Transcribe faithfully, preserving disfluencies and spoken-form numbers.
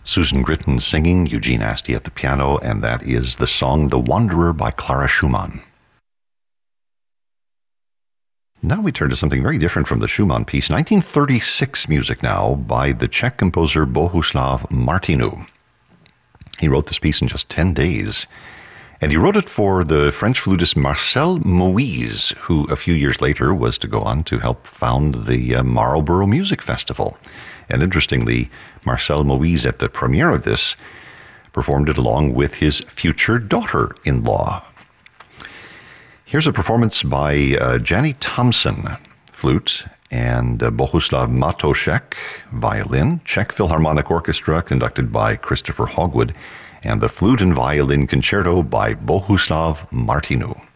Susan Gritton singing, Eugene Asty at the piano, and that is the song The Wanderer by Clara Schumann. Now we turn to something very different from the Schumann piece, nineteen thirty-six music now by the Czech composer Bohuslav Martinu. He wrote this piece in just ten days, and he wrote it for the French flutist Marcel Moise, who a few years later was to go on to help found the uh, Marlborough Music Festival. And interestingly, Marcel Moise at the premiere of this performed it along with his future daughter-in-law. Here's a performance by uh, Janny Thompson, flute, and uh, Bohuslav Matošek, violin, Czech Philharmonic Orchestra, conducted by Christopher Hogwood, and the flute and violin concerto by Bohuslav Martinu.